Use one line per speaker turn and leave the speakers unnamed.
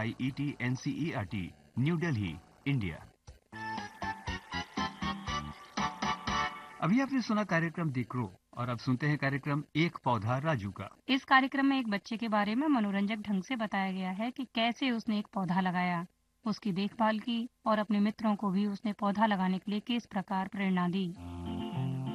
NIET new Delhi, India. अभी आपने सुना कार्यक्रम दी क्रो और अब सुनते हैं कार्यक्रम एक पौधा राजू का।
इस कार्यक्रम में एक बच्चे के बारे में मनोरंजक ढंग से बताया गया है कि कैसे उसने एक पौधा लगाया, उसकी देखभाल की और अपने मित्रों को भी उसने पौधा लगाने के लिए किस प्रकार प्रेरणा दी।